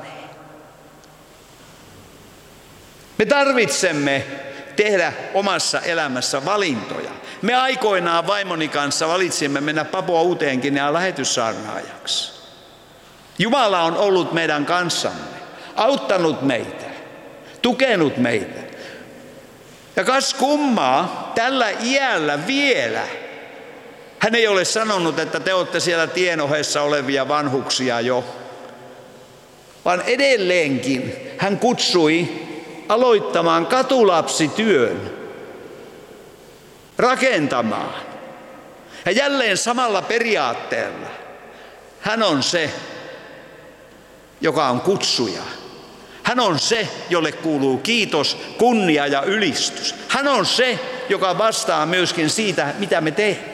Me tarvitsemme tehdä omassa elämässä valintoja. Me aikoinaan vaimoni kanssa valitsimme mennä Papua Uuteenkin lähetyssaarnaajaksi. Jumala on ollut meidän kanssamme, auttanut meitä, tukenut meitä. Ja kas kummaa, tällä iällä vielä hän ei ole sanonut, että te olette siellä tien ohessa olevia vanhuksia jo, vaan edelleenkin hän kutsui aloittamaan katulapsityön, rakentamaan. Ja jälleen samalla periaatteella. Hän on se, joka on kutsuja. Hän on se, jolle kuuluu kiitos, kunnia ja ylistys. Hän on se, joka vastaa myöskin siitä, mitä me teemme.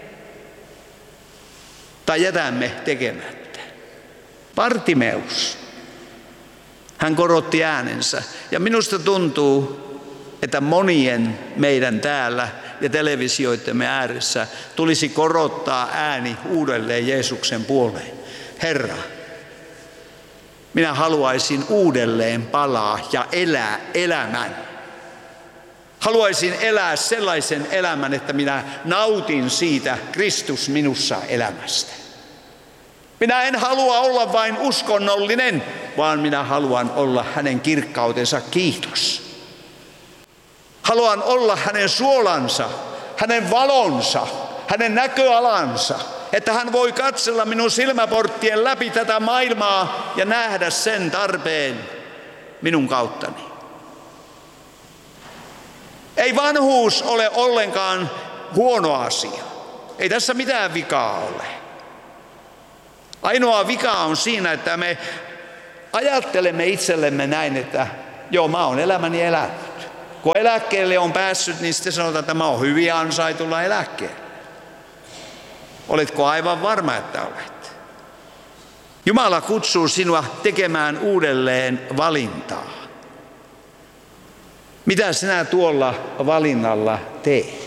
Tai jätämme tekemättä. Bartimeus. Hän korotti äänensä. Ja minusta tuntuu, että monien meidän täällä ja televisioittemme ääressä tulisi korottaa ääni uudelleen Jeesuksen puoleen. Herra, minä haluaisin uudelleen palaa ja elää elämän. Haluaisin elää sellaisen elämän, että minä nautin siitä Kristus minussa elämästä. Minä en halua olla vain uskonnollinen, vaan minä haluan olla hänen kirkkautensa kiitos. Haluan olla hänen suolansa, hänen valonsa, hänen näköalansa, että hän voi katsella minun silmäporttien läpi tätä maailmaa ja nähdä sen tarpeen minun kauttani. Ei vanhuus ole ollenkaan huono asia. Ei tässä mitään vikaa ole. Ainoa vika on siinä, että me ajattelemme itsellemme näin, että joo, mä oon elämäni elänyt. Kun eläkkeelle on päässyt, niin sitten sanotaan, että mä oon hyvin ansaitulla eläkkeellä. Oletko aivan varma, että olet? Jumala kutsuu sinua tekemään uudelleen valintaa. Mitä sinä tuolla valinnalla teet?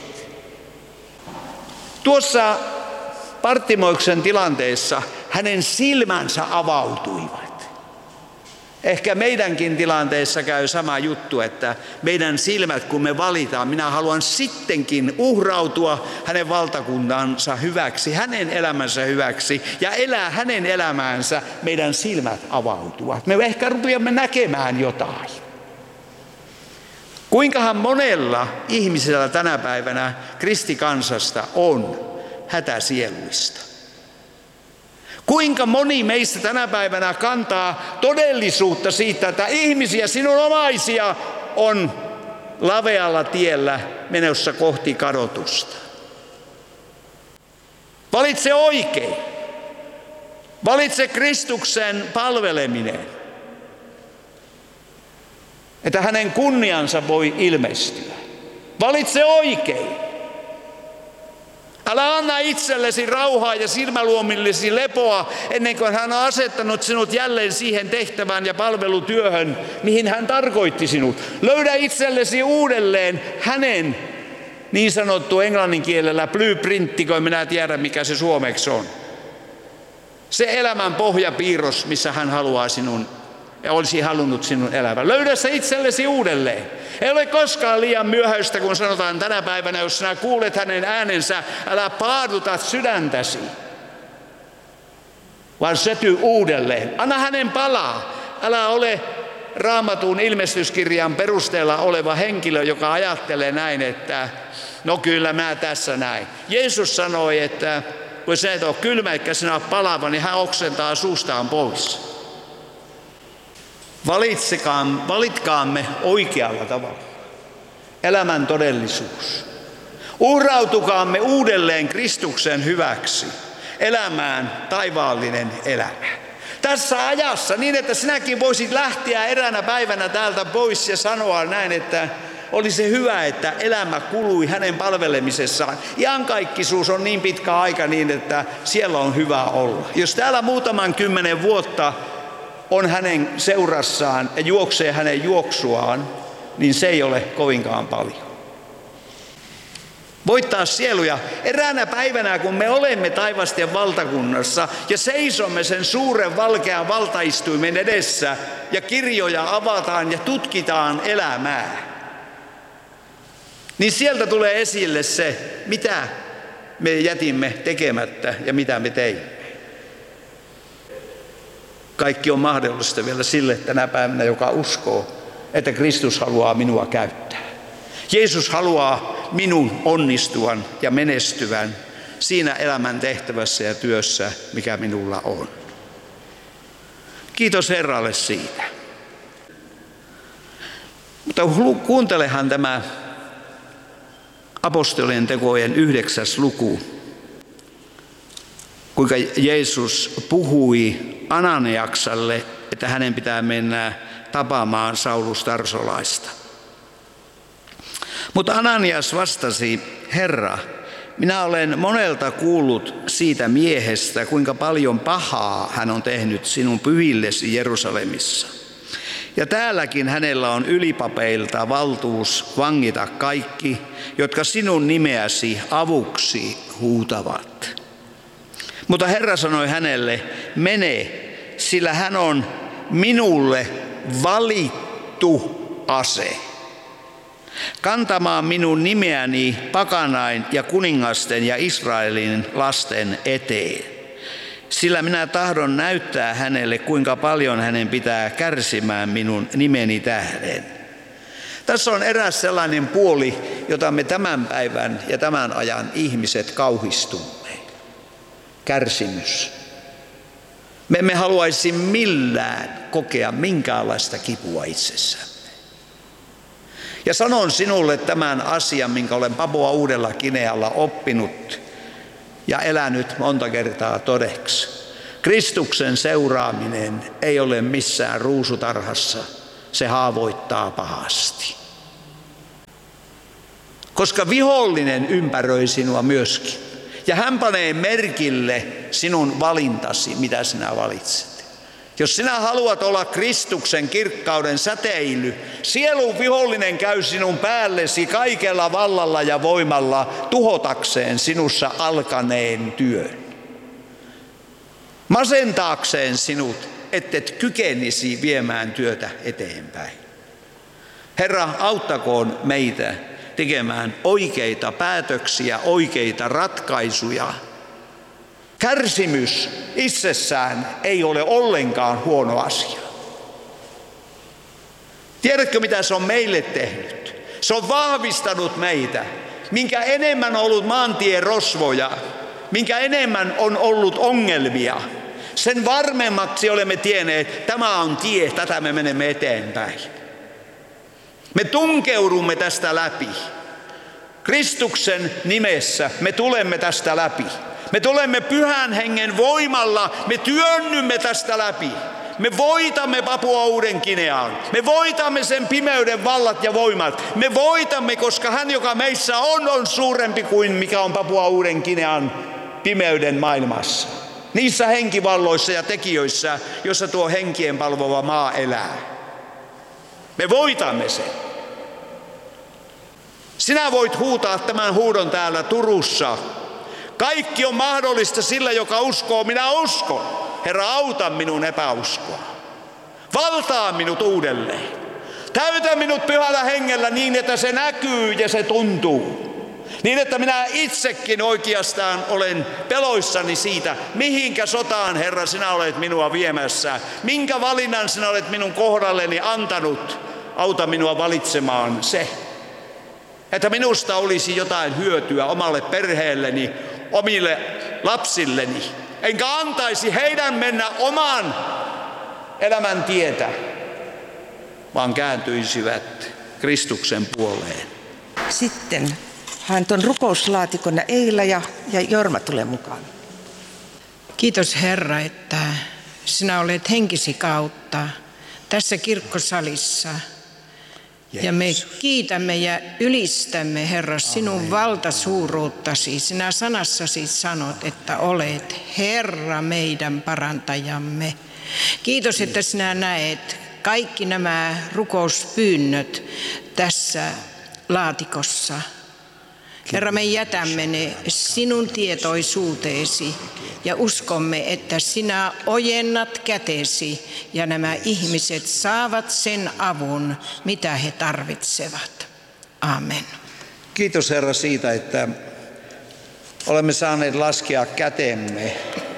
Tuossa Bartimouksen tilanteessa hänen silmänsä avautuivat. Ehkä meidänkin tilanteessa käy sama juttu, että meidän silmät, kun me valitaan, minä haluan sittenkin uhrautua hänen valtakuntansa hyväksi, hänen elämänsä hyväksi ja elää hänen elämäänsä, meidän silmät avautuvat. Me ehkä rupeamme näkemään jotain. Kuinkahan monella ihmisellä tänä päivänä kristikansasta on hätäsieluista? Kuinka moni meistä tänä päivänä kantaa todellisuutta siitä, että ihmisiä, sinun omaisia, on lavealla tiellä menossa kohti kadotusta? Valitse oikein. Valitse Kristuksen palveleminen, että hänen kunniansa voi ilmestyä. Valitse oikein. Älä anna itsellesi rauhaa ja silmäluomillesi lepoa ennen kuin hän on asettanut sinut jälleen siihen tehtävään ja palvelutyöhön, mihin hän tarkoitti sinut. Löydä itsellesi uudelleen hänen niin sanottu englannin kielellä blueprintti, kun minä tiedän mikä se suomeksi on. Se elämän pohjapiirros, missä hän haluaa sinun ja olisi halunnut sinun elävän. Löydä se itsellesi uudelleen. Ei ole koskaan liian myöhäistä, kun sanotaan tänä päivänä, jos sinä kuulet hänen äänensä, älä paaduta sydäntäsi, vaan syty uudelleen. Anna hänen palaa. Älä ole Raamatun ilmestyskirjan perusteella oleva henkilö, joka ajattelee näin, että no kyllä mä tässä näin. Jeesus sanoi, että kun sä et ole kylmä eikä sinä ole palava, niin hän oksentaa suustaan pois. Valitkaamme oikealla tavalla. Elämän todellisuus. Uhrautukaamme uudelleen Kristuksen hyväksi. Elämään taivaallinen elämä. Tässä ajassa niin, että sinäkin voisit lähteä eräänä päivänä täältä pois ja sanoa näin, että olisi hyvä, että elämä kului hänen palvelemisessaan. Iankaikkisuus on niin pitkä aika niin, että siellä on hyvä olla. Jos täällä muutaman 10 vuotta on hänen seurassaan ja juoksee hänen juoksuaan, niin se ei ole kovinkaan paljon. Voittaa sieluja eräänä päivänä, kun me olemme taivasten valtakunnassa ja seisomme sen suuren valkean valtaistuimen edessä ja kirjoja avataan ja tutkitaan elämää, niin sieltä tulee esille se, mitä me jätimme tekemättä ja mitä me teimme. Kaikki on mahdollista vielä sille tänä päivänä, joka uskoo, että Kristus haluaa minua käyttää. Jeesus haluaa minun onnistuvan ja menestyvän siinä elämän tehtävässä ja työssä, mikä minulla on. Kiitos Herralle siitä. Mutta kuuntelehan tämä apostolien tekojen 9. luku, kuinka Jeesus puhui Ananiaksalle, että hänen pitää mennä tapaamaan Saulus Tarsolaista. Mutta Ananias vastasi, Herra, minä olen monelta kuullut siitä miehestä, kuinka paljon pahaa hän on tehnyt sinun pyhillesi Jerusalemissa. Ja täälläkin hänellä on ylipapeilta valtuus vangita kaikki, jotka sinun nimeäsi avuksi huutavat. Mutta Herra sanoi hänelle, mene, sillä hän on minulle valittu ase. Kantamaan minun nimeäni pakanain ja kuningasten ja Israelin lasten eteen. Sillä minä tahdon näyttää hänelle, kuinka paljon hänen pitää kärsimään minun nimeni tähden. Tässä on eräs sellainen puoli, jota me tämän päivän ja tämän ajan ihmiset kauhistumme. Kärsimys. Me emme haluaisi millään kokea minkäänlaista kipua itsessään. Ja sanon sinulle tämän asian, minkä olen Papua Uudella Ginealla oppinut ja elänyt monta kertaa todeksi. Kristuksen seuraaminen ei ole missään ruusutarhassa. Se haavoittaa pahasti. Koska vihollinen ympäröi sinua myöskin. Ja hän panee merkille sinun valintasi, mitä sinä valitset. Jos sinä haluat olla Kristuksen kirkkauden säteily, sielun vihollinen käy sinun päällesi kaikella vallalla ja voimalla tuhotakseen sinussa alkaneen työn. Masentaakseen sinut, ettet kykenisi viemään työtä eteenpäin. Herra, auttakoon meitä tekemään oikeita päätöksiä, oikeita ratkaisuja. Kärsimys itsessään ei ole ollenkaan huono asia. Tiedätkö, mitä se on meille tehnyt? Se on vahvistanut meitä. Minkä enemmän on ollut maantierosvoja, minkä enemmän on ollut ongelmia, sen varmemmaksi olemme tienneet, että tämä on tie, tätä me menemme eteenpäin. Me tunkeudumme tästä läpi. Kristuksen nimessä me tulemme tästä läpi. Me tulemme Pyhän Hengen voimalla, me työnnymme tästä läpi. Me voitamme Papua Uuden-Gineaan. Me voitamme sen pimeyden vallat ja voimat. Me voitamme, koska hän, joka meissä on suurempi kuin mikä on Papua Uuden-Ginean pimeyden maailmassa. Niissä henkivalloissa ja tekijöissä, jossa tuo henkien palvova maa elää. Me voitamme sen. Sinä voit huutaa tämän huudon täällä Turussa. Kaikki on mahdollista sillä, joka uskoo. Minä uskon. Herra, auta minun epäuskoa. Valtaa minut uudelleen. Täytä minut Pyhällä Hengellä niin, että se näkyy ja se tuntuu. Niin, että minä itsekin oikeastaan olen peloissani siitä, mihinkä sotaan, Herra, sinä olet minua viemässä. Minkä valinnan sinä olet minun kohdalleni antanut. Auta minua valitsemaan se. Että minusta olisi jotain hyötyä omalle perheelleni, omille lapsilleni. Enkä antaisi heidän mennä oman elämän tietä, vaan kääntyisivät Kristuksen puoleen. Sitten hän on rukouslaatikonna Eila ja Jorma tulee mukaan. Kiitos Herra, että sinä olet henkisi kautta tässä kirkkosalissa. Ja me kiitämme ja ylistämme, Herra, sinun valtasuuruuttasi. Sinä sanassasi sanot, että olet Herra meidän parantajamme. Kiitos, että sinä näet kaikki nämä rukouspyynnöt tässä laatikossa. Herra, me jätämme ne sinun tietoisuuteesi ja uskomme, että sinä ojennat kätesi ja nämä ihmiset saavat sen avun, mitä he tarvitsevat. Amen. Kiitos Herra siitä, että olemme saaneet laskea kätemme.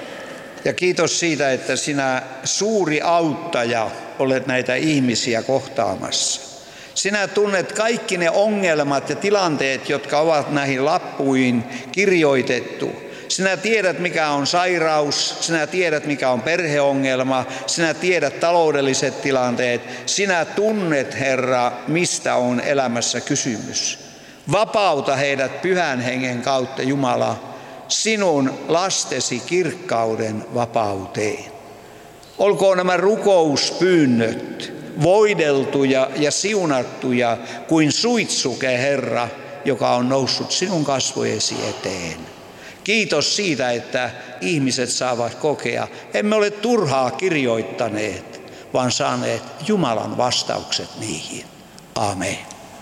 Ja kiitos siitä, että sinä suuri auttaja olet näitä ihmisiä kohtaamassa. Sinä tunnet kaikki ne ongelmat ja tilanteet, jotka ovat näihin lappuihin kirjoitettu. Sinä tiedät, mikä on sairaus, sinä tiedät, mikä on perheongelma, sinä tiedät taloudelliset tilanteet. Sinä tunnet, Herra, mistä on elämässä kysymys. Vapauta heidät Pyhän Hengen kautta, Jumala, sinun lastesi kirkkauden vapauteen. Olkoon nämä rukouspyynnöt voideltuja ja siunattuja kuin suitsuke, Herra, joka on noussut sinun kasvojesi eteen. Kiitos siitä, että ihmiset saavat kokea. Emme ole turhaa kirjoittaneet, vaan saaneet Jumalan vastaukset niihin. Amen.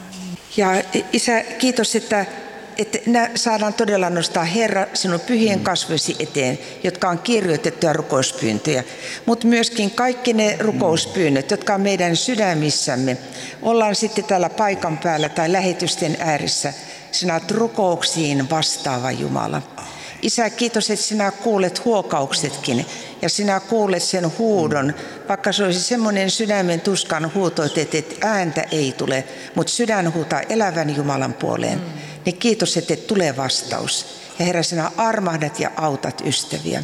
Ja Isä, kiitos, että saadaan todella nostaa, Herra, sinun pyhien kasvojesi eteen, jotka on kirjoitettuja rukouspyyntöjä, mutta myöskin kaikki ne rukouspyynnöt, jotka on meidän sydämissämme. Ollaan sitten täällä paikan päällä tai lähetysten ääressä. Sinä olet rukouksiin vastaava Jumala. Isä, kiitos, että sinä kuulet huokauksetkin ja sinä kuulet sen huudon, vaikka se olisi semmoinen sydämen tuskan huuto, että ääntä ei tule, mutta sydän huutaa elävän Jumalan puoleen. Niin kiitos, että tulee vastaus. Ja Herra, sinä armahdat ja autat ystäviä.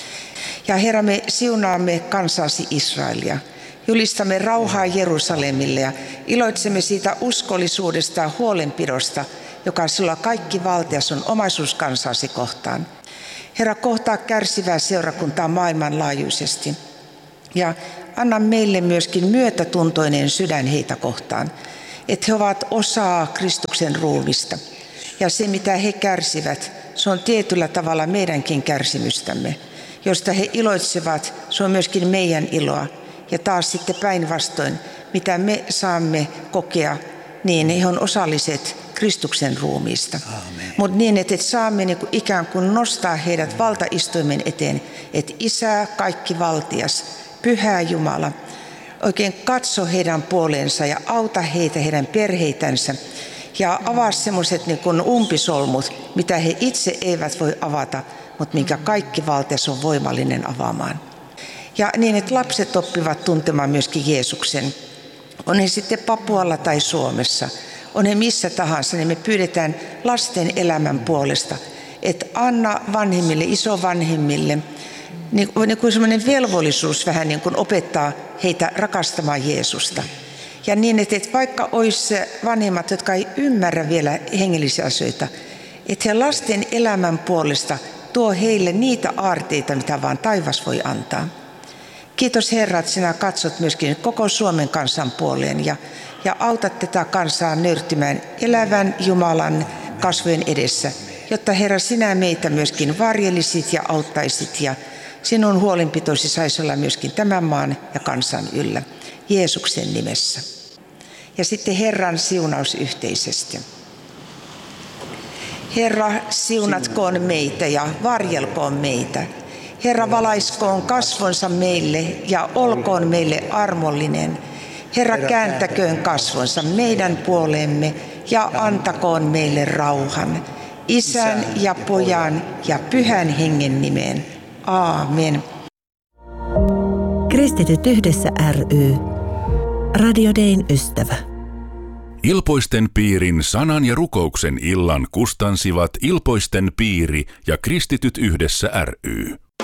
Ja Herra, me siunaamme kansasi Israelia. Julistamme rauhaa Jerusalemille ja iloitsemme siitä uskollisuudesta ja huolenpidosta, joka sinulla kaikki valtias on omaisuus kansasi kohtaan. Herra, kohtaa kärsivää seurakuntaa maailmanlaajuisesti. Ja anna meille myöskin myötätuntoinen sydän heitä kohtaan, että he ovat osaa Kristuksen ruumista. Ja se, mitä he kärsivät, se on tietyllä tavalla meidänkin kärsimystämme. Josta he iloitsevat, se on myöskin meidän iloa. Ja taas sitten päinvastoin, mitä me saamme kokea, niin he on osalliset Kristuksen ruumiista. Mutta niin, että saamme niinku ikään kuin nostaa heidät valtaistuimen eteen, että Isä, kaikki valtias, Pyhä Jumala, oikein katso heidän puoleensa ja auta heitä, heidän perheitänsä ja avaa semmoiset niin kuin umpisolmut, mitä he itse eivät voi avata, mutta minkä kaikki valtias on voimallinen avaamaan. Ja niin, että lapset oppivat tuntemaan myöskin Jeesuksen. On he sitten Papualla tai Suomessa, on he missä tahansa, niin me pyydetään lasten elämän puolesta, että anna vanhemmille, isovanhemmille, niin kuin semmoinen velvollisuus vähän niin kuin opettaa heitä rakastamaan Jeesusta. Ja niin, että vaikka olisi vanhemmat, jotka ei ymmärrä vielä hengellisiä asioita, että he lasten elämän puolesta tuo heille niitä aarteita, mitä vaan taivas voi antaa. Kiitos Herra, että sinä katsot myöskin koko Suomen kansan puoleen ja autat tätä kansaa nöyrtymään elävän Jumalan kasvojen edessä, jotta Herra sinä meitä myöskin varjelisit ja auttaisit ja sinun huolenpitoisi saisi olla myöskin tämän maan ja kansan yllä. Jeesuksen nimessä. Ja sitten Herran siunaus yhteisesti. Herra, siunatkoon meitä ja varjelkoon meitä. Herra, valaiskoon kasvonsa meille ja olkoon meille armollinen. Herra, kääntäköön kasvonsa meidän puoleemme ja antakoon meille rauhan. Isän ja Pojan ja Pyhän Hengen nimeen. Aamen. Kristityt yhdessä ry. Radio Dayn ystävä. Ilpoisten piirin sanan ja rukouksen illan kustansivat Ilpoisten piiri ja Kristityt yhdessä ry.